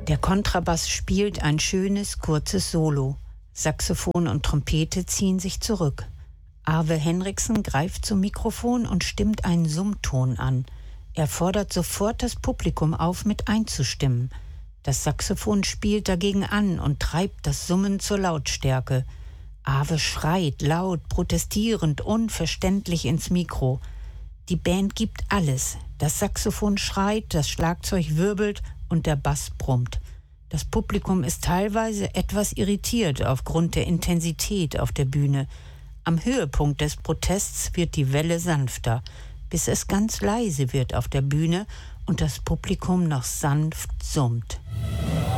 Der Kontrabass spielt ein schönes, kurzes Solo. Saxophon und Trompete ziehen sich zurück. Arve Henriksen greift zum Mikrofon und stimmt einen Summton an. Er fordert sofort das Publikum auf, mit einzustimmen. Das Saxophon spielt dagegen an und treibt das Summen zur Lautstärke. Arve schreit laut, protestierend, unverständlich ins Mikro. Die Band gibt alles. Das Saxophon schreit, das Schlagzeug wirbelt und der Bass brummt. Das Publikum ist teilweise etwas irritiert aufgrund der Intensität auf der Bühne. Am Höhepunkt des Protests wird die Welle sanfter, bis es ganz leise wird auf der Bühne und das Publikum noch sanft summt.